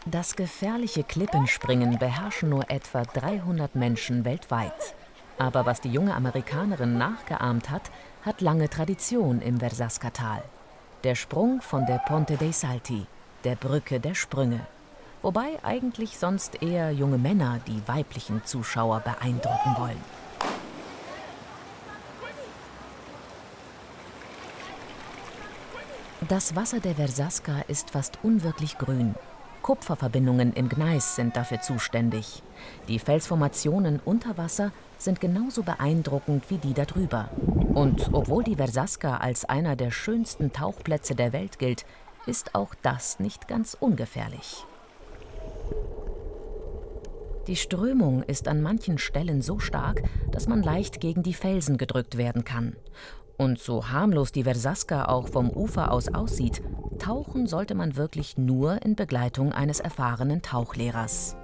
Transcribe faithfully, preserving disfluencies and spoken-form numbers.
Das gefährliche Klippenspringen beherrschen nur etwa dreihundert Menschen weltweit. Aber was die junge Amerikanerin nachgeahmt hat, hat lange Tradition im Versasca-Tal. Der Sprung von der Ponte dei Salti, der Brücke der Sprünge. Wobei eigentlich sonst eher junge Männer die weiblichen Zuschauer beeindrucken wollen. Das Wasser der Versasca ist fast unwirklich grün. Kupferverbindungen im Gneis sind dafür zuständig. Die Felsformationen unter Wasser sind genauso beeindruckend wie die darüber. Und obwohl die Versasca als einer der schönsten Tauchplätze der Welt gilt, ist auch das nicht ganz ungefährlich. Die Strömung ist an manchen Stellen so stark, dass man leicht gegen die Felsen gedrückt werden kann. Und so harmlos die Versasca auch vom Ufer aus aussieht, tauchen sollte man wirklich nur in Begleitung eines erfahrenen Tauchlehrers.